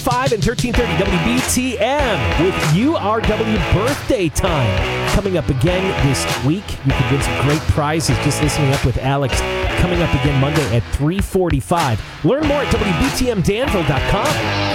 5 and 1330 WBTM with URW birthday time. Coming up again this week. You can win some great prizes just listening up with Alex. Coming up again Monday at 3:45. Learn more at WBTMDanville.com.